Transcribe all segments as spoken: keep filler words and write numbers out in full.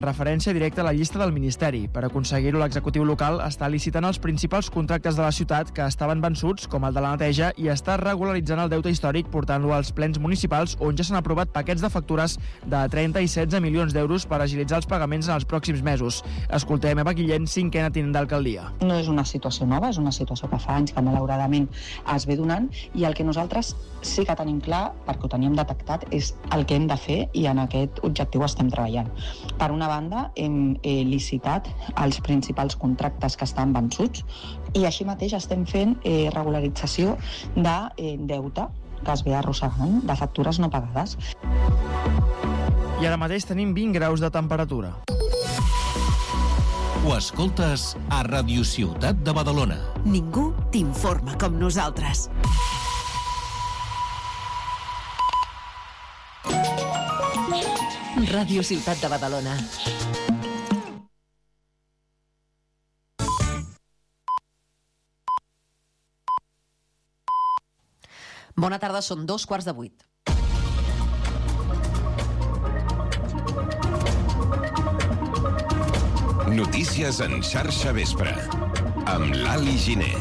referència directa a la llista del Ministeri. Per aconseguir-ho, l'executiu local està licitant els principals contractes de la ciutat que estaven vençuts, com el de la neteja, i està regularitzant el deute històric portant-lo als plens municipals, on ja s'han aprovat paquets de factures de trenta i setze milions d'euros per agilitzar els pagaments en els pròxims mesos. Escoltem Eva Guillén, cinquena tinent d'alcaldia. No és una situació nova, és una situació que fa anys que malauradament es ve donant, i el que nosaltres sí que tenim clar, perquè ho teníem detectat, és el que hem de fer, i en aquest objectiu estem treballant. Per una banda, hem eh, licitat els principals contractes que estan vençuts, i així mateix estem fent eh, regularització de eh, deute que es ve arrossegant, de factures no pagades. I ara mateix tenim vint graus de temperatura. Ho escoltes a Ràdio Ciutat de Badalona. Ningú t'informa com nosaltres. Ràdio Ciutat de Badalona. Bona tarda, són dos quarts de vuit. Notícies en xarxa vespre, amb l'Ali Giner.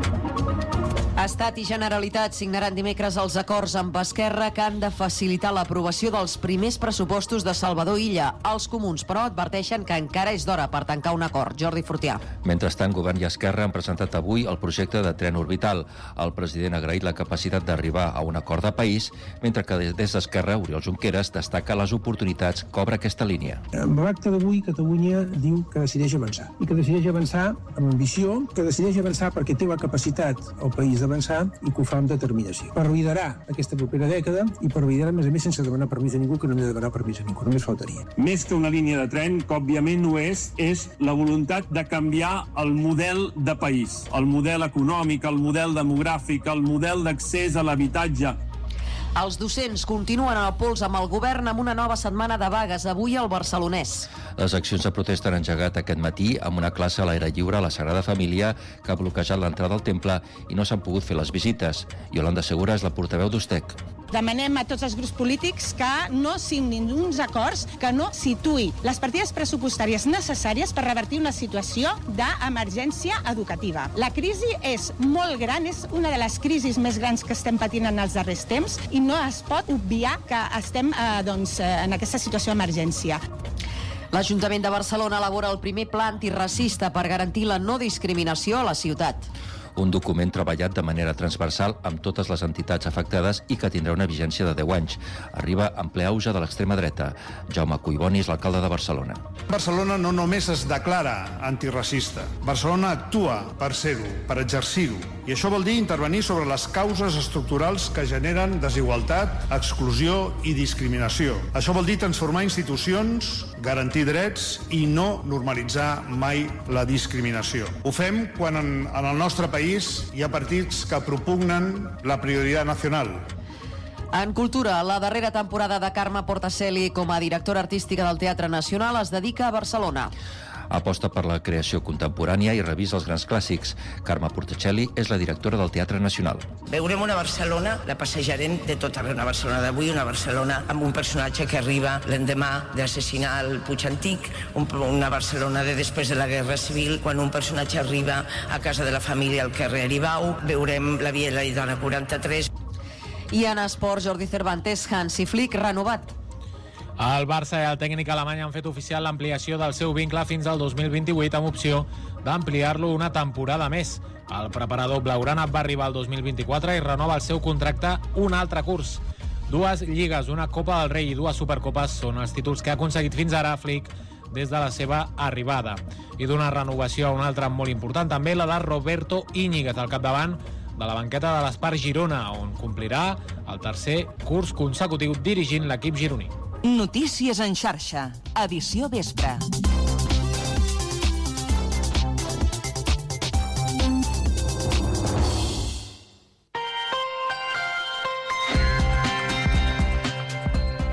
Estat i Generalitat signaran dimecres els acords amb Esquerra que han de facilitar l'aprovació dels primers pressupostos de Salvador Illa. Els comuns, però, adverteixen que encara és d'hora per tancar un acord. Jordi Fortià. Mentrestant, Govern i Esquerra han presentat avui el projecte de tren orbital. El president ha agraït la capacitat d'arribar a un acord de país, mentre que des d'Esquerra, Oriol Junqueras destaca les oportunitats que obre aquesta línia. Amb l'acte d'avui, Catalunya diu que decideix avançar. I que decideix avançar amb ambició, que decideix avançar perquè té la capacitat el país d'avançar i que ho fa amb determinació. Per liderar aquesta propera dècada i per liderar, a més a més, sense demanar permís a ningú, que no hem de demanar permís a ningú, només faltaria. Més que una línia de tren, que òbviament no és, és la voluntat de canviar el model de país, el model econòmic, el model demogràfic, el model d'accés a l'habitatge. Els docents continuen al pols amb el govern amb una nova setmana de vagues, avui al Barcelonès. Les accions de protesta han engegat aquest matí amb una classe a l'aire lliure a la Sagrada Família que ha bloquejat l'entrada al temple i no s'han pogut fer les visites. Yolanda Segura és la portaveu d'Ustec. Demanem a tots els grups polítics que no signin uns acords que no situï les partides pressupostàries necessàries per revertir una situació d'emergència educativa. La crisi és molt gran, és una de les crisis més grans que estem patint en els darrers temps i no es pot obviar que estem eh, doncs, en aquesta situació d'emergència. L'Ajuntament de Barcelona elabora el primer pla antiracista per garantir la no discriminació a la ciutat. Un document treballat de manera transversal amb totes les entitats afectades i que tindrà una vigència de deu anys. Arriba en ple auge de l'extrema dreta. Jaume Cuiboni és l'alcalde de Barcelona. Barcelona no només es declara antiracista. Barcelona actua per ser-ho, per exercir-ho. I això vol dir intervenir sobre les causes estructurals que generen desigualtat, exclusió i discriminació. Això vol dir transformar institucions, garantir drets i no normalitzar mai la discriminació. Ho fem quan en, en el nostre país hi ha partits que propugnen la prioritat nacional. En cultura, la darrera temporada de Carme Portacelli com a directora artística del Teatre Nacional es dedica a Barcelona. Aposta per la creació contemporània i revisa els grans clàssics. Carme Portacelli és la directora del Teatre Nacional. Veurem una Barcelona, la passejarem de tot arreu, una Barcelona d'avui, una Barcelona amb un personatge que arriba l'endemà d'assassinar el Puig Antic, una Barcelona de després de la Guerra Civil, quan un personatge arriba a casa de la família al carrer Aribau. Veurem la Viela i Dona quaranta-tres. I en esports, Jordi Cervantes, Hansi Flick renovat. El Barça i el tècnic alemany han fet oficial l'ampliació del seu vincle fins al dos mil vint-i-vuit amb opció d'ampliar-lo una temporada més. El preparador blaugrana va arribar al dos mil vint-i-quatre i renova el seu contracte un altre curs. Dues lligues, una Copa del Rei i dues Supercopes són els títols que ha aconseguit fins ara Flick des de la seva arribada. I d'una renovació a una altra molt important, també la de Roberto Íñiguez al capdavant de la banqueta de l'Espar Girona, on complirà el tercer curs consecutiu dirigint l'equip gironí. Notícies en xarxa, edició vespre.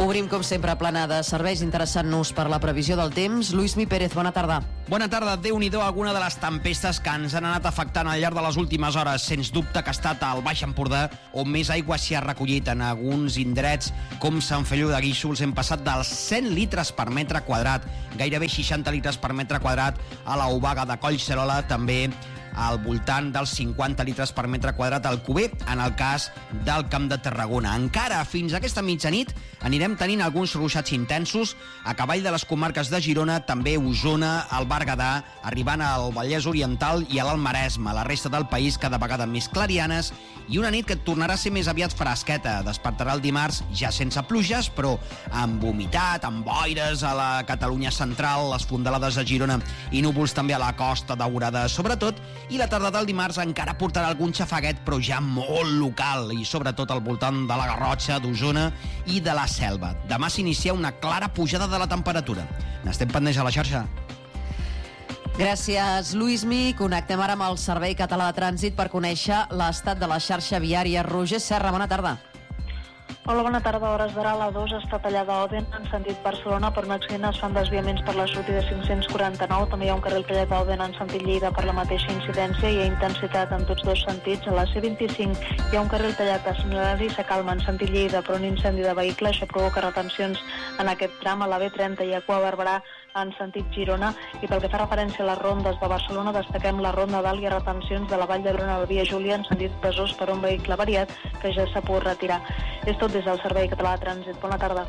Obrim, com sempre, plana de serveis, interessant-nos per la previsió del temps. Lluís Mi Pérez, bona tarda. Bona tarda. Déu-n'hi-do alguna de les tempestes que ens han anat afectant al llarg de les últimes hores. Sens dubte que ha estat al Baix Empordà on més aigua s'hi ha recollit. En alguns indrets, com Sant Feliu de Guíxols, hem passat dels cent litres per metre quadrat, gairebé seixanta litres per metre quadrat a la Obaga de Collserola, també al voltant dels cinquanta litres per metre quadrat al Cuber, en el cas del Camp de Tarragona. Encara fins a aquesta mitjanit anirem tenint alguns ruixats intensos a cavall de les comarques de Girona, també Osona, el Berguedà, arribant al Vallès Oriental i a l'Alt Maresme. La resta del país cada vegada més clarianes i una nit que tornarà a ser més aviat fresqueta. Despertarà el dimarts ja sense pluges, però amb humitat, amb boires a la Catalunya central, les fondalades a Girona i núvols també a la Costa Daurada, sobretot, i la tarda del dimarts encara portarà algun xafaguet, però ja molt local, i sobretot al voltant de la Garrotxa, d'Osona i de la Selva. Demà s'inicia una clara pujada de la temperatura. N'estem pendents a la xarxa. Gràcies, Lluís-Mi. Connectem ara amb el Servei Català de Trànsit per conèixer l'estat de la xarxa viària. Roger Serra, bona tarda. Hola, bona tarda. A hores d'ara, la dos està tallada a Òdena en sentit Barcelona. Per un accident es fan desviaments per la sortida cinc-cents quaranta-nou. També hi ha un carril tallat a Òdena en sentit Lleida per la mateixa incidència. Hi ha intensitat en tots dos sentits. A la C vint-i-cinc hi ha un carril tallat a Sant Hilari i s'acalma en sentit Lleida per un incendi de vehicle. Això provoca retencions en aquest tram. A la B trenta hi ha cua a Barberà en sentit Girona. I pel que fa referència a les rondes de Barcelona, destaquem la ronda d'Alt i retencions de la Vall d'Hebron a la Via Júlia en sentit Besòs per un vehicle variat que ja s'ha pogut retirar. És tot des del Servei Català de Trànsit. Bona tarda.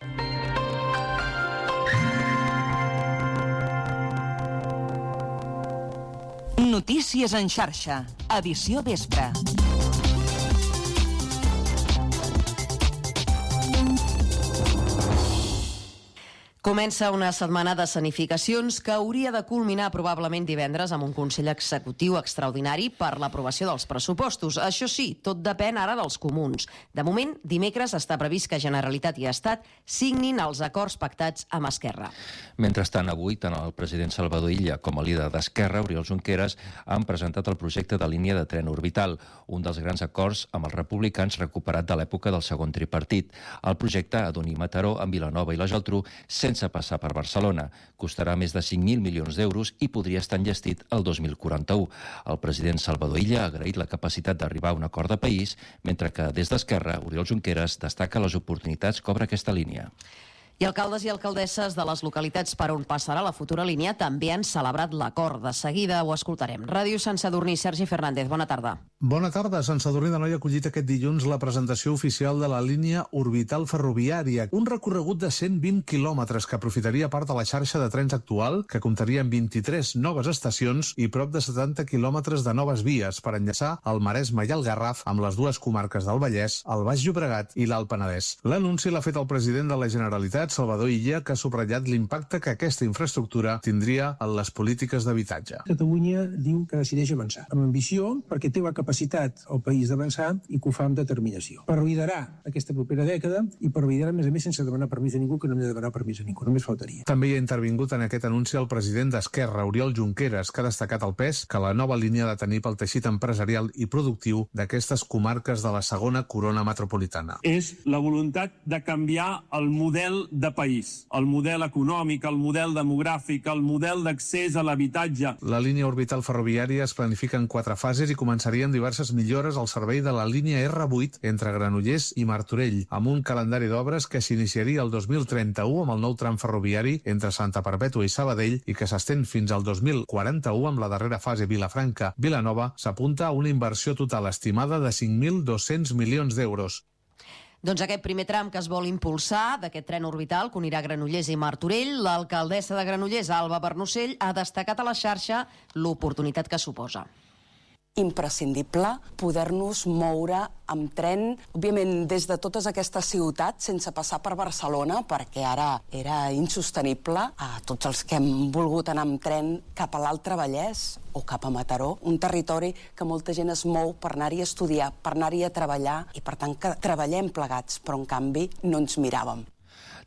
Notícies en xarxa. Edició vespre. Comença una setmana d'escenificacions que hauria de culminar probablement divendres amb un Consell Executiu extraordinari per l'aprovació dels pressupostos. Això sí, tot depèn ara dels comuns. De moment, dimecres està previst que Generalitat i Estat signin els acords pactats amb Esquerra. Mentrestant, avui, tant el president Salvador Illa com el líder d'Esquerra, Oriol Junqueras, han presentat el projecte de línia de tren orbital, un dels grans acords amb els republicans recuperat de l'època del segon tripartit. El projecte ha d'unir Mataró amb Vilanova i la Geltrú sense sense passar per Barcelona. Costarà més de cinc mil milions d'euros i podria estar enllestit el dos mil quaranta-u. El president Salvador Illa ha agraït la capacitat d'arribar a un acord de país, mentre que des d'Esquerra, Oriol Junqueras destaca les oportunitats que obre aquesta línia. I alcaldes i alcaldesses de les localitats per on passarà la futura línia també han celebrat l'acord. De seguida ho escoltarem. Ràdio Sant Sadurní, Sergi Fernández, bona tarda. Bona tarda. Sant Sadurní d'Anoia ha acollit aquest dilluns la presentació oficial de la línia orbital ferroviària, un recorregut de cent vint quilòmetres que aprofitaria part de la xarxa de trens actual, que comptaria amb vint-i-tres noves estacions i prop de setanta quilòmetres de noves vies per enllaçar el Maresme i el Garraf amb les dues comarques del Vallès, el Baix Llobregat i l'Alt Penedès. L'anunci l'ha fet el president de la Generalitat, Salvador Illa, que ha subratllat l'impacte que aquesta infraestructura tindria en les polítiques d'habitatge. Catalunya diu que decideix avançar, amb ambició, perquè té la capacitat el país d'avançar i que ho fa amb determinació. Per liderar aquesta propera dècada i per liderar, a més a més, sense demanar permís a ningú, que no hem de demanar permís a ningú, només faltaria. També hi ha intervingut en aquest anunci el president d'Esquerra, Oriol Junqueras, que ha destacat el pes que la nova línia ha de tenir pel teixit empresarial i productiu d'aquestes comarques de la segona corona metropolitana. És la voluntat de canviar el model de país, el model econòmic, el model demogràfic, el model d'accés a l'habitatge. La línia orbital ferroviària es planifica en quatre fases i començaria amb diverses millores al servei de la línia erre vuit entre Granollers i Martorell, amb un calendari d'obres que s'iniciaria el dos mil trenta-u amb el nou tram ferroviari entre Santa Perpètua i Sabadell i que s'estén fins al dos mil quaranta-u amb la darrera fase Vilafranca-Vilanova. S'apunta a una inversió total estimada de cinc mil dos-cents milions d'euros. Doncs aquest primer tram que es vol impulsar d'aquest tren orbital que unirà Granollers i Martorell, l'alcaldessa de Granollers, Alba Bernocell, ha destacat a la xarxa l'oportunitat que suposa. Imprescindible poder-nos moure amb tren, òbviament des de totes aquestes ciutats sense passar per Barcelona, perquè ara era insostenible, a tots els que hem volgut anar amb tren cap a l'Altre Vallès o cap a Mataró, un territori que molta gent es mou per anar-hi a estudiar, per anar-hi a treballar i per tant que treballem plegats, però en canvi no ens miràvem.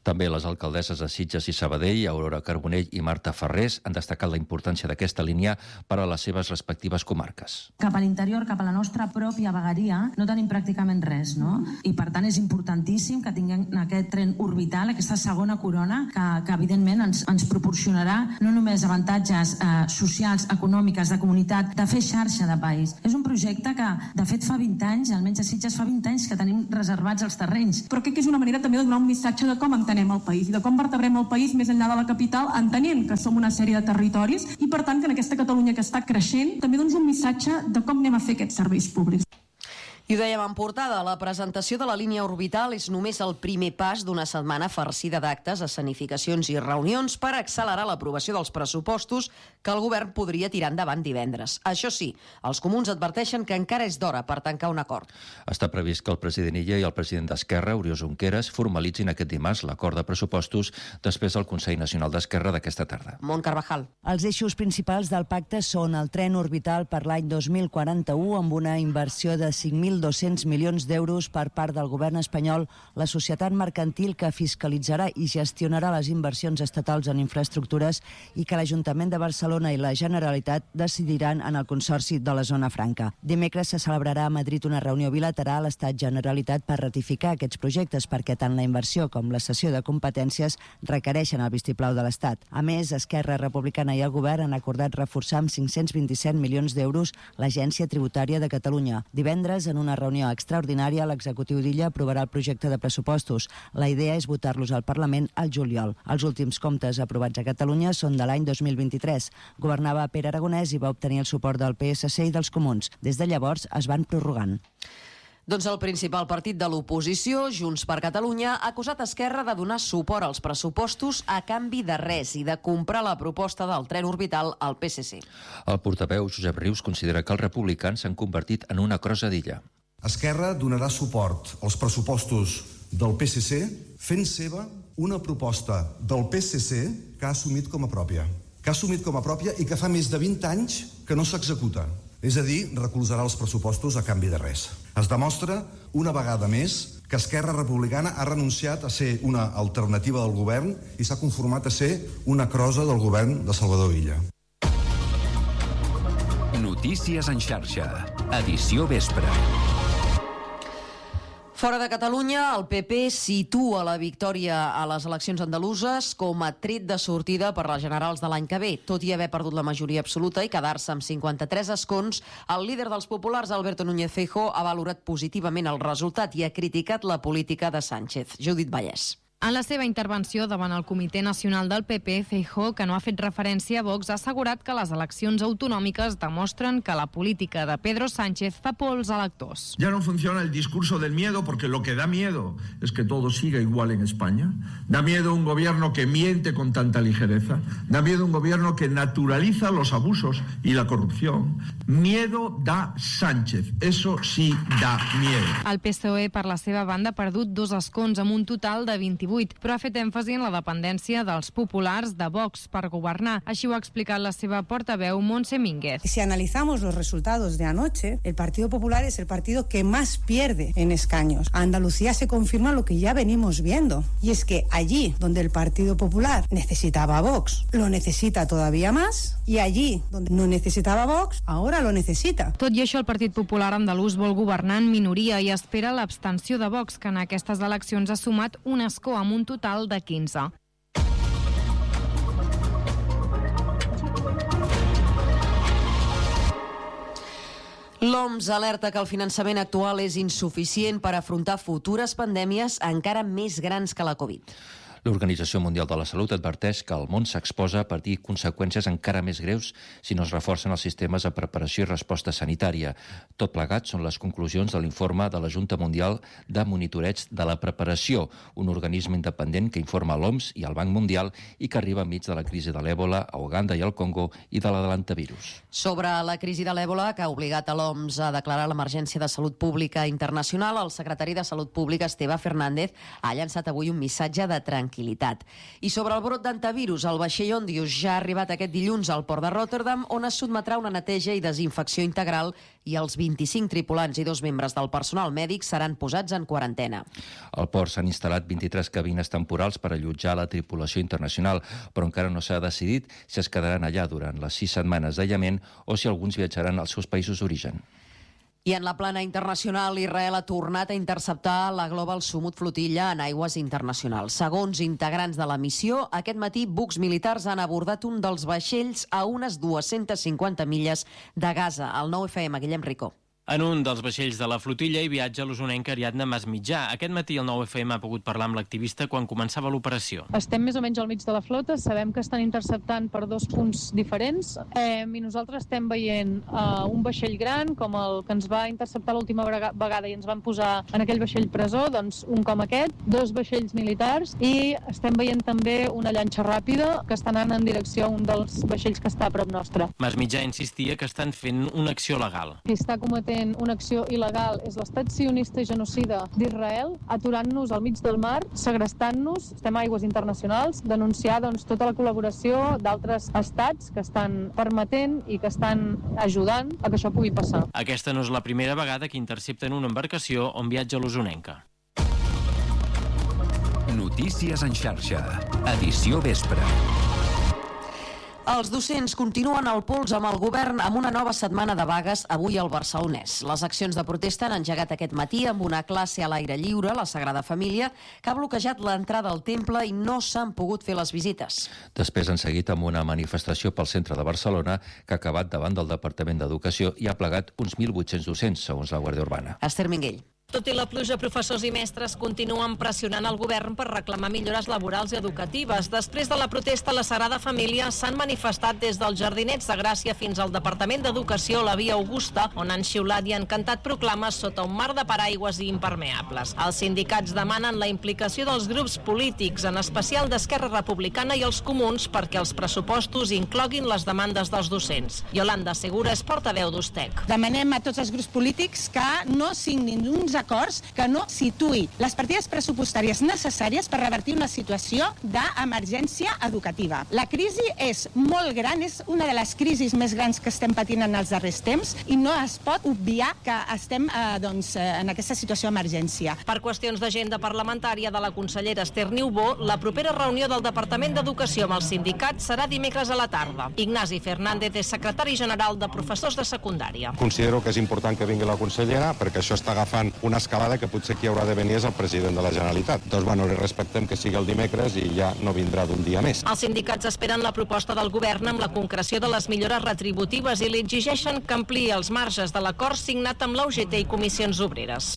També les alcaldesses de Sitges i Sabadell, Aurora Carbonell i Marta Ferrés, han destacat la importància d'aquesta línia per a les seves respectives comarques. Cap a l'interior, cap a la nostra pròpia vegueria, no tenim pràcticament res, no? I per tant és importantíssim que tinguem aquest tren orbital, aquesta segona corona, que, que evidentment ens, ens proporcionarà no només avantatges eh, socials, econòmiques, de comunitat, de fer xarxa de país. És un projecte que, de fet, fa vint anys, almenys a Sitges fa vint anys, que tenim reservats els terrenys. Però crec que és una manera també de donar un missatge de com entenem el país i de com vertebrem el país més enllà de la capital, entenent que som una sèrie de territoris i, per tant, que en aquesta Catalunya que està creixent també dones un missatge de com anem a fer aquests serveis públics. I ho dèiem en portada, la presentació de la línia orbital és només el primer pas d'una setmana farcida d'actes, escenificacions i reunions per accelerar l'aprovació dels pressupostos que el govern podria tirar endavant divendres. Això sí, els comuns adverteixen que encara és d'hora per tancar un acord. Està previst que el president Illa i el president d'Esquerra, Oriol Junqueras, formalitzin aquest dimarts l'acord de pressupostos després del Consell Nacional d'Esquerra d'aquesta tarda. Mont Carvajal. Els eixos principals del pacte són el tren orbital per l'any dos mil quaranta-u amb una inversió de cinc mil dos-cents milions d'euros per part del govern espanyol, la societat mercantil que fiscalitzarà i gestionarà les inversions estatals en infraestructures i que l'Ajuntament de Barcelona i la Generalitat decidiran en el Consorci de la Zona Franca. Dimecres se celebrarà a Madrid una reunió bilateral Estat-Generalitat per ratificar aquests projectes perquè tant la inversió com la cessió de competències requereixen el vistiplau de l'Estat. A més, Esquerra Republicana i el govern han acordat reforçar amb cinc-cents vint-i-set milions d'euros l'Agència Tributària de Catalunya. Divendres, en una reunió extraordinària, l'executiu d'Illa aprovarà el projecte de pressupostos. La idea és votar-los al Parlament al juliol. Els últims comptes aprovats a Catalunya són de l'any dos mil vint-i-tres. Governava Pere Aragonès i va obtenir el suport del P S C i dels Comuns. Des de llavors es van prorrogant. Doncs el principal partit de l'oposició, Junts per Catalunya, ha acusat Esquerra de donar suport als pressupostos a canvi de res i de comprar la proposta del tren orbital al P S C. El portaveu Josep Rius considera que els republicans s'han convertit en una crossa d'Illa. Esquerra donarà suport als pressupostos del P S C fent seva una proposta del P S C que ha assumit com a pròpia. Que ha assumit com a pròpia i que fa més de vint anys que no s'executa. És a dir, recolzarà els pressupostos a canvi de res. Es demostra, una vegada més, que Esquerra Republicana ha renunciat a ser una alternativa del govern i s'ha conformat a ser una crossa del govern de Salvador Illa. Notícies en xarxa. Edició vespre. Fora de Catalunya, el P P situa la victòria a les eleccions andaluses com a tret de sortida per les generals de l'any que ve. Tot i haver perdut la majoria absoluta i quedar-se amb cinquanta-tres escons, el líder dels populars, Alberto Núñez Feijóo, ha valorat positivament el resultat i ha criticat la política de Sánchez. Judit Vallès. En la seva intervenció davant el Comitè Nacional del P P, Feijóo, que no ha fet referència a Vox, ha assegurat que les eleccions autonòmiques demostren que la política de Pedro Sánchez fa por als electors. Ya no funciona el discurso del miedo porque lo que da miedo es que todo siga igual en España. Da miedo un gobierno que miente con tanta ligereza. Da miedo un gobierno que naturaliza los abusos y la corrupción. Miedo da Sánchez. Eso sí da miedo. El P S O E, per la seva banda, ha perdut dos escons amb un total de vint-i-vuit, però ha fet èmfasi en la dependència dels populars de Vox per governar. Així ho ha explicat la seva portaveu, Montse Mínguez. Si analizamos los resultados de anoche, el Partido Popular es el partido que más pierde en escaños. A Andalucía se confirma lo que ya venimos viendo, y es que allí donde el Partido Popular necesitaba a Vox, lo necesita todavía más, y allí donde no necesitaba Vox, ahora lo necesita. Tot i això, el Partit Popular andalús vol governar en minoria i espera l'abstenció de Vox, que en aquestes eleccions ha sumat un escó amb un total de quinze. L'O M S alerta que el finançament actual és insuficient per afrontar futures pandèmies encara més grans que la Covid. L'Organització Mundial de la Salut adverteix que el món s'exposa a patir conseqüències encara més greus si no es reforcen els sistemes de preparació i resposta sanitària. Tot plegat són les conclusions de l'informe de la Junta Mundial de Monitoreig de la Preparació, un organisme independent que informa l'O M S i el Banc Mundial i que arriba enmig de la crisi de l'èbola a Uganda i al Congo i de l'Adelantavirus. Sobre la crisi de l'èbola, que ha obligat a l'O M S a declarar l'emergència de salut pública internacional, el secretari de Salut Pública, Esteve Fernández, ha llançat avui un missatge de tranquil·litat tranquil·litat. I sobre el brot d'antivirus, el vaixell Ondius ja ha arribat aquest dilluns al port de Rotterdam, on es sotmetrà una neteja i desinfecció integral i els vint-i-cinc tripulants i dos membres del personal mèdic seran posats en quarantena. Al port s'han instal·lat vint-i-tres cabines temporals per allotjar la tripulació internacional, però encara no s'ha decidit si es quedaran allà durant les sis setmanes d'aïllament o si alguns viatjaran als seus països d'origen. I en la plana internacional, Israel ha tornat a interceptar la Global Sumut flotilla en aigües internacionals. Segons integrants de la missió, aquest matí bucs militars han abordat un dels vaixells a unes dues-centes cinquanta milles de Gaza. Al nou F M, Guillem Ricó. En un dels vaixells de la flotilla hi viatja l'usonenca Ariadna Masmitjà. Aquest matí el nou F M ha pogut parlar amb l'activista quan començava l'operació. Estem més o menys al mig de la flota, sabem que estan interceptant per dos punts diferents eh, i nosaltres estem veient eh, un vaixell gran, com el que ens va interceptar l'última vegada i ens van posar en aquell vaixell presó, doncs un com aquest, dos vaixells militars i estem veient també una llanxa ràpida que està anant en direcció a un dels vaixells que està a prop nostre. Masmitjà insistia que estan fent una acció legal. Qui està cometent una acció il·legal és l'estat sionista genocida d'Israel, aturant-nos al mig del mar, segrestant-nos, estem a aigües internacionals, denunciar doncs, tota la col·laboració d'altres estats que estan permetent i que estan ajudant a que això pugui passar. Aquesta no és la primera vegada que intercepten una embarcació on viatja l'usonenca. Notícies en xarxa. Edició vespre. Els docents continuen al pols amb el govern amb una nova setmana de vagues avui al Barcelonès. Les accions de protesta han engegat aquest matí amb una classe a l'aire lliure, la Sagrada Família, que ha bloquejat l'entrada al temple i no s'han pogut fer les visites. Després han seguit amb una manifestació pel centre de Barcelona que ha acabat davant del Departament d'Educació i ha plegat uns mil vuit-cents docents, segons la Guàrdia Urbana. Esther Minguell. Tot i la pluja, professors i mestres continuen pressionant el govern per reclamar millores laborals i educatives. Després de la protesta, la Sagrada Família s'han manifestat des dels Jardinets de Gràcia fins al Departament d'Educació, la Via Augusta, on han xiulat i han cantat proclames sota un mar de paraigües i impermeables. Els sindicats demanen la implicació dels grups polítics, en especial d'Esquerra Republicana i els Comuns, perquè els pressupostos incloguin les demandes dels docents. Yolanda Segura és portaveu d'Ustec. Demanem a tots els grups polítics que no signin uns acords que no situï les partides pressupostàries necessàries per revertir una situació d'emergència educativa. La crisi és molt gran, és una de les crisis més grans que estem patint en els darrers temps i no es pot obviar que estem eh, doncs, en aquesta situació d'emergència. Per qüestions d'agenda parlamentària de la consellera Esther Niubó, la propera reunió del Departament d'Educació amb els sindicats serà dimecres a la tarda. Ignasi Fernández és secretari general de professors de secundària. Considero que és important que vingui la consellera perquè això està agafant una escalada que potser qui haurà de venir és el president de la Generalitat. Doncs bueno, li respectem que sigui el dimecres i ja no vindrà d'un dia més. Els sindicats esperen la proposta del govern amb la concreció de les millores retributives i li exigeixen que ampliï els marges de l'acord signat amb l'U G T i Comissions Obreres.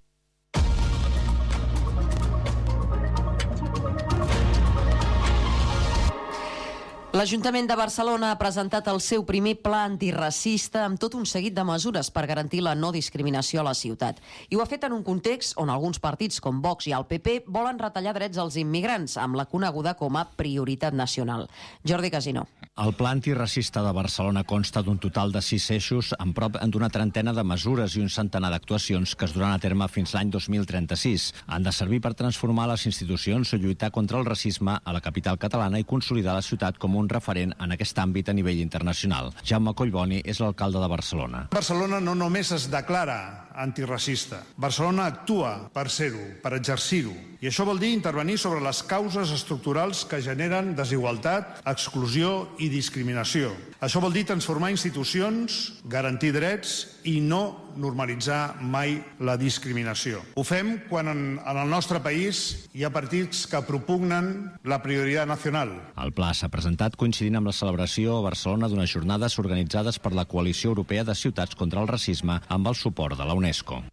L'Ajuntament de Barcelona ha presentat el seu primer pla antiracista amb tot un seguit de mesures per garantir la no discriminació a la ciutat. I ho ha fet en un context on alguns partits com Vox i el P P volen retallar drets als immigrants amb la coneguda com a prioritat nacional. Jordi Casino. El pla antiracista de Barcelona consta d'un total de sis eixos amb prop d'una trentena de mesures i un centenar d'actuacions que es duran a terme fins l'any dos mil trenta-sis. Han de servir per transformar les institucions, lluitar contra el racisme a la capital catalana i consolidar la ciutat com un referent en aquest àmbit a nivell internacional. Jaume Collboni és l'alcalde de Barcelona. Barcelona no només es declara antiracista. Barcelona actua per ser-ho, per exercir-ho. I això vol dir intervenir sobre les causes estructurals que generen desigualtat, exclusió i discriminació. Això vol dir transformar institucions, garantir drets i no normalitzar mai la discriminació. Ho fem quan en, en el nostre país hi ha partits que propugnen la prioritat nacional. El pla s'ha presentat coincidint amb la celebració a Barcelona d'unes jornades organitzades per la Coalició Europea de Ciutats contra el Racisme amb el suport de la UNESCO.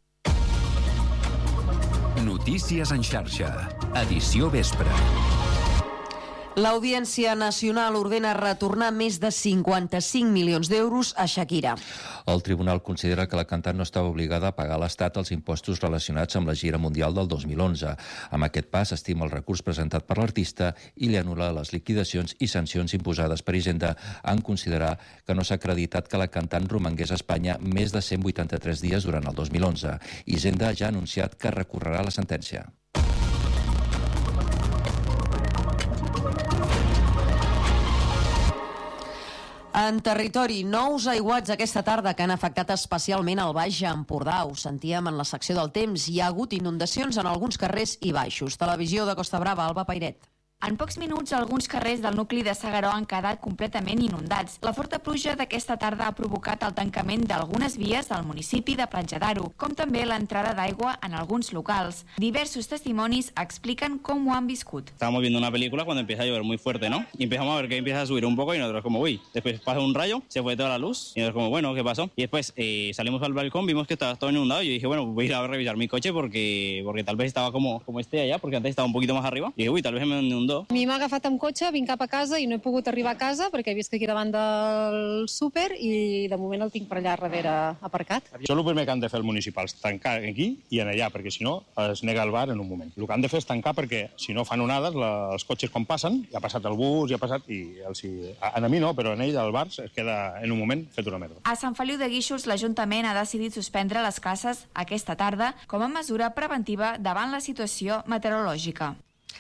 Notícies en xarxa. Edició vespre. L'Audiència Nacional ordena retornar més de cinquanta-cinc milions d'euros a Shakira. El tribunal considera que la cantant no estava obligada a pagar a l'Estat els impostos relacionats amb la gira mundial del dos mil onze. Amb aquest pas estima el recurs presentat per l'artista i li anul·la les liquidacions i sancions imposades per Hisenda en considerar que no s'ha acreditat que la cantant romangués a Espanya més de cent vuitanta-tres dies durant el dos mil onze. Hisenda ja ha anunciat que recorrerà la sentència. En territori, nous aiguats aquesta tarda que han afectat especialment el Baix Empordà. Ho sentíem en la secció del temps. Hi ha hagut inundacions en alguns carrers i baixos. Televisió de Costa Brava, Alba Pairet. En pocs minuts, alguns carrers del nucli de S'Agaró han quedat completament inundats. La forta pluja d'aquesta tarda ha provocat el tancament d'algunes vies del municipi de Platja d'Aro, com també l'entrada d'aigua en alguns locals. Diversos testimonis expliquen com ho han viscut. Estábamos viendo una película cuando empieza a llover muy fuerte, ¿no? Y empezamos a ver que empieza a subir un poco y nosotros como, uy, después pasa un rayo, se fue toda la luz y nosotros como, bueno, ¿qué pasó? Y después eh, salimos al balcón, vimos que estaba todo inundado y yo dije, bueno, voy a ir a revisar mi coche porque, porque tal vez estaba como, como este allá, porque antes estaba un poquito más arriba. Y dije, uy, tal vez me inundó. Mi m'ha agafat amb cotxe, vinc cap a casa i no he pogut arribar a casa perquè he vist que aquí davant del súper i de moment el tinc per allà darrere aparcat. Això és el primer que han de fer els municipals, tancar aquí i en allà, perquè si no es nega el bar en un moment. El que han de fer és tancar perquè si no fan onades, la, els cotxes quan passen, ja ha passat el bus, ja ha passat, i els, a, a mi no, però en ell el bar es queda en un moment fet una merda. A Sant Feliu de Guíxols, l'Ajuntament ha decidit suspendre les classes aquesta tarda com a mesura preventiva davant la situació meteorològica.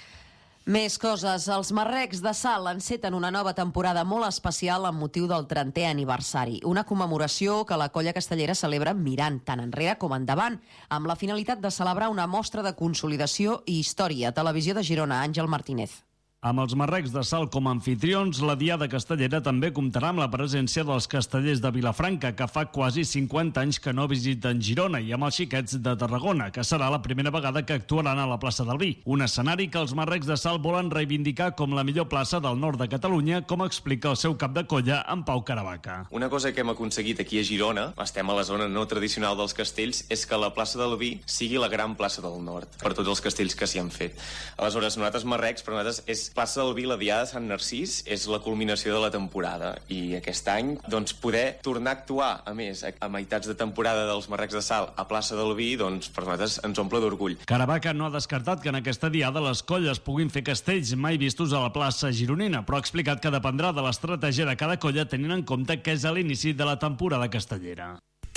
Més coses. Els Marrecs de Salt enceten una nova temporada molt especial amb motiu del trentè aniversari. Una commemoració que la colla castellera celebra mirant tant enrere com endavant, amb la finalitat de celebrar una mostra de consolidació i història. Televisió de Girona, Àngel Martínez. Amb els Marrecs de Salt com a anfitrions, la Diada Castellera també comptarà amb la presència dels castellers de Vilafranca, que fa quasi cinquanta anys que no visiten Girona, i amb els Xiquets de Tarragona, que serà la primera vegada que actuaran a la plaça del Vi. Un escenari que els Marrecs de Salt volen reivindicar com la millor plaça del nord de Catalunya, com explica el seu cap de colla, en Pau Caravaca. Una cosa que hem aconseguit aquí a Girona, estem a la zona no tradicional dels castells, és que la plaça del Vi sigui la gran plaça del nord, per tots els castells que s'hi han fet. Aleshores, nosaltres Marrecs, per nosaltres, és plaça del Vi, la Diada de Sant Narcís, és la culminació de la temporada, i aquest any doncs, poder tornar a actuar, a més, a meitats de temporada dels Marrecs de Salt a plaça del Vi, doncs per nosaltres ens omple d'orgull. Caravaca no ha descartat que en aquesta Diada les colles puguin fer castells mai vistos a la plaça gironina, però ha explicat que dependrà de l'estratègia de cada colla tenint en compte que és a l'inici de la temporada castellera.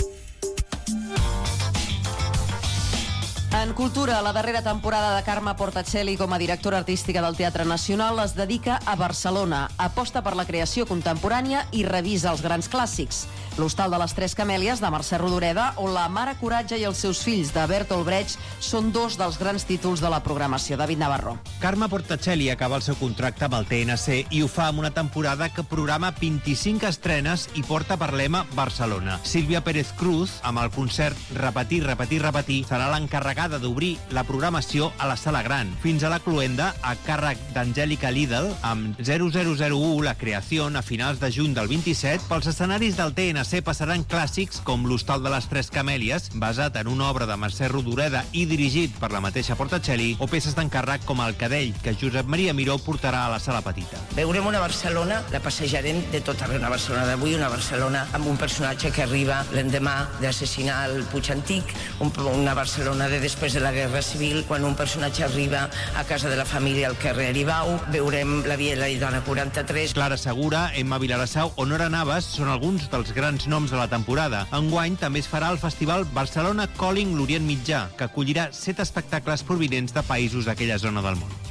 En cultura, la darrera temporada de Carme Portacelli com a directora artística del Teatre Nacional es dedica a Barcelona, aposta per la creació contemporània i revisa els grans clàssics. L'Hostal de les Tres Camèlies, de Mercè Rodoreda, o La Mare Coratge i els seus fills, de Bertolt Brecht, són dos dels grans títols de la programació. David Navarro. Carme Portacelli acaba el seu contracte amb el T N C i ho fa amb una temporada que programa vint-i-cinc estrenes i porta per lema Barcelona. Sílvia Pérez Cruz, amb el concert Repetir, repetir, repetir, serà l'encarregada d'obrir la programació a la Sala Gran. Fins a la Cluenda, a càrrec d'Angèlica Lidl, amb zero zero zero u, la creació, a finals de juny del vint-i-set, pels escenaris del T N C passaran clàssics com l'Hostal de les Tres Camèlies, basat en una obra de Mercè Rodoreda i dirigit per la mateixa Portacelli, o peces d'encàrrec com El Cadell, que Josep Maria Miró portarà a la Sala Petita. Veurem una Barcelona, la passejarem de tot arreu, una Barcelona d'avui, una Barcelona amb un personatge que arriba l'endemà d'assassinar el Puig Antic, un, una Barcelona de després de la Guerra Civil, quan un personatge arriba a casa de la família al carrer Aribau. Veurem La Via i la Dona quaranta-tres. Clara Segura, Emma Vilarassau o Nora Navas són alguns dels grans noms de la temporada. Enguany també es farà el festival Barcelona Calling l'Orient Mitjà, que acollirà set espectacles provinents de països d'aquella zona del món.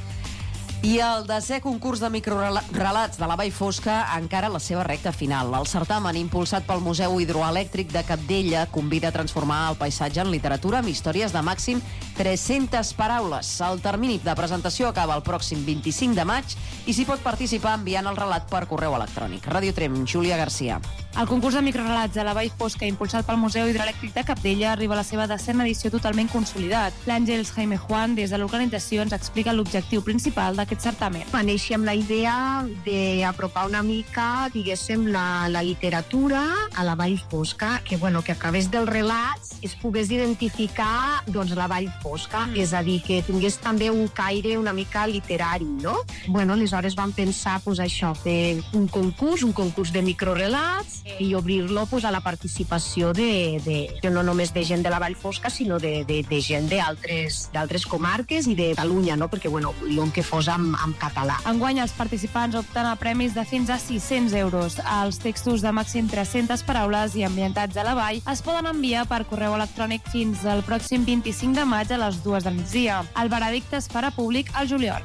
I el desè concurs de microrelats de la Vall Fosca encara la seva recta final. El certamen, impulsat pel Museu Hidroelèctric de Capdella, convida a transformar el paisatge en literatura amb històries de màxim tres-centes paraules. El termini de presentació acaba el pròxim vint-i-cinc de maig i s'hi pot participar enviant el relat per correu electrònic. Ràdio Trem, Júlia Garcia. El concurs de microrelats de la Vall Fosca, impulsat pel Museu Hidroelèctric de Capdella, arriba a la seva desena edició totalment consolidat. L'Àngels Jaime Juan, des de l'organització, ens explica l'objectiu principal d'aquest certamen. Va néixer amb la idea d'apropar una mica, diguéssim, la, la literatura a la Vall Fosca, que, bueno, que a través dels relats es pogués identificar doncs, la Vall Fosca, mm. és a dir, que tingués també un caire una mica literari, no? Bueno, aleshores vam pensar, pues, això, fer un concurs, un concurs de microrelats i obrir-lo pues, a la participació de, de, no només de gent de la Vall Fosca, sinó de, de, de gent d'altres comarques i de Catalunya, no? Perquè, bueno, volíem que fos amb, amb català. Enguany els participants opten a premis de fins a sis-cents euros. Els textos de màxim tres-centes paraules i ambientats a la vall es poden enviar per correu electrònic fins al pròxim vint-i-cinc de maig a les dues del migdia. El veredicte es farà públic al juliol.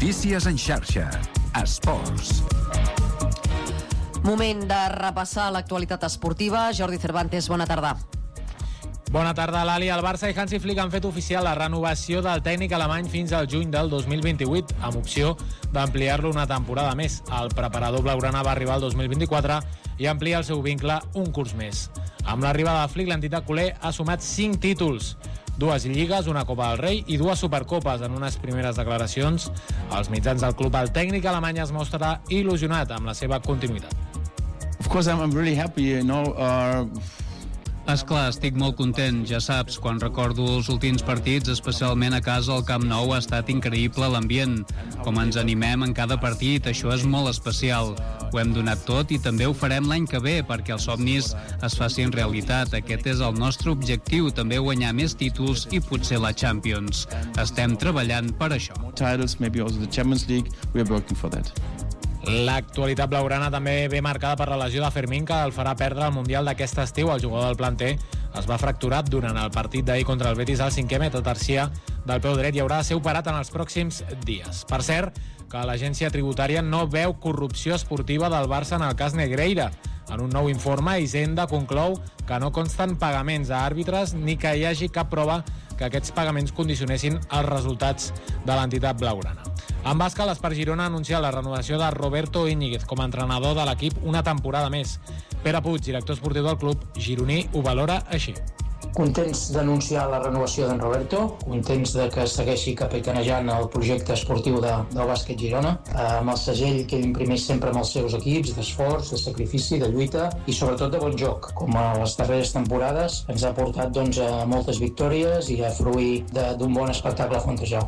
Notícies en xarxa. Esports. Moment de repassar l'actualitat esportiva. Jordi Cervantes, bona tarda. Bona tarda, Lali. El Barça i Hansi Flick han fet oficial la renovació del tècnic alemany fins al juny del dos mil vint-i-vuit, amb opció d'ampliar-lo una temporada més. El preparador blaugrana va arribar el dos mil vint-i-quatre i amplia el seu vincle un curs més. Amb l'arribada de Flick, l'entitat culer ha sumat cinc títols, dues lligues, una Copa del Rei i dues Supercopes. En unes primeres declaracions als mitjans del club, el tècnic alemany es mostra il·lusionat amb la seva continuïtat. Of course, I'm really happy, you know, uh... Esclar, estic molt content, ja saps, quan recordo els últims partits, especialment a casa al Camp Nou, ha estat increïble l'ambient. Com ens animem en cada partit, això és molt especial. Ho hem donat tot i també ho farem l'any que ve perquè els somnis es facin realitat. Aquest és el nostre objectiu, també guanyar més títols i potser la Champions. Estem treballant per això. Titles, maybe also the Champions League, we are working for that. L'actualitat blaugrana també ve marcada per la lesió de Fermín, que el farà perdre el Mundial d'aquest estiu. El jugador del planter es va fracturar durant el partit d'ahir contra el Betis al cinquè metatarsia del peu dret i haurà de ser operat en els pròxims dies. Per cert, que l'agència tributària no veu corrupció esportiva del Barça en el cas Negreira. En un nou informe, Hisenda conclou que no consten pagaments a àrbitres ni que hi hagi cap prova que aquests pagaments condicionessin els resultats de l'entitat blaugrana. En bàsquet, l'Espart Girona ha anunciat la renovació de Roberto Íñiguez com a entrenador de l'equip una temporada més. Pere Puig, director esportiu del club gironí, ho valora així. Contents d'anunciar la renovació d'en Roberto, contents de que segueixi capitanejant el projecte esportiu de, del bàsquet Girona, amb el segell que ell imprimeix sempre amb els seus equips, d'esforç, de sacrifici, de lluita i sobretot de bon joc. Com a les darreres temporades ens ha portat doncs, a moltes victòries i a fruir d'un bon espectacle a Fontejau.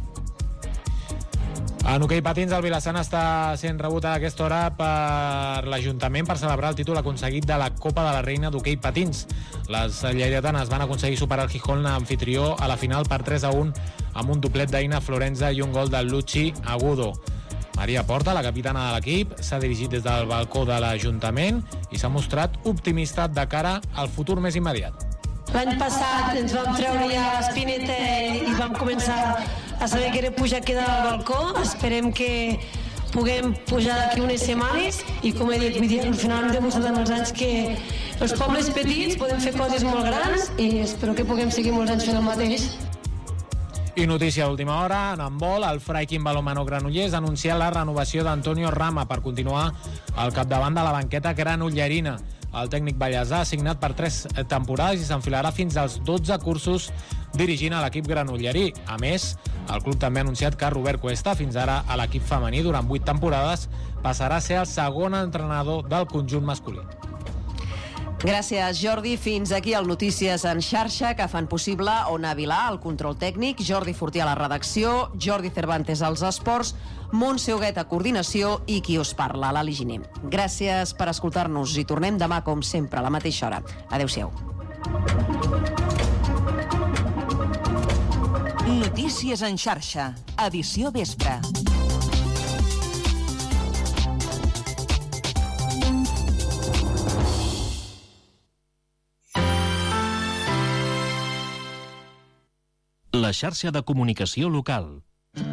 En hoquei patins, el Vilassana està sent rebut a aquesta hora per l'Ajuntament per celebrar el títol aconseguit de la Copa de la Reina d'hoquei patins. Les lleidatanes van aconseguir superar el Gijón, l'anfitrió, a la final per tres a un amb un doblet d'Aina Florenza i un gol de Luchi Agudo. Maria Porta, la capitana de l'equip, s'ha dirigit des del balcó de l'Ajuntament i s'ha mostrat optimista de cara al futur més immediat. L'any passat ens vam treure ja l'espineta i vam començar a saber que era pujar aquí dalt al balcó. Esperem que puguem pujar d'aquí unes setmanes i, com he dit, vull dir, al final hem demostrat amb els anys que els pobles petits podem fer coses molt grans i espero que puguem seguir molts anys fent el mateix. I notícia d'última hora, en handbol, el Freikin Balonmano Granollers ha anunciat la renovació d'Antonio Rama per continuar al capdavant de la banqueta granollerina. El tècnic ballesà ha signat per tres temporades i s'enfilarà fins als dotze cursos dirigint a l'equip granollerí. A més, el club també ha anunciat que Robert Cuesta, fins ara a l'equip femení durant vuit temporades, passarà a ser el segon entrenador del conjunt masculí. Gràcies, Jordi. Fins aquí el Notícies en xarxa, que fan possible Ona Vilà, el control tècnic, Jordi Fortià a la redacció, Jordi Cervantes als esports, Montse Huguet a coordinació i qui us parla, l'Ali Giner. Gràcies per escoltar-nos i tornem demà, com sempre, a la mateixa hora. Adéu-siau. Notícies en xarxa, edició vespre. La xarxa de comunicació local.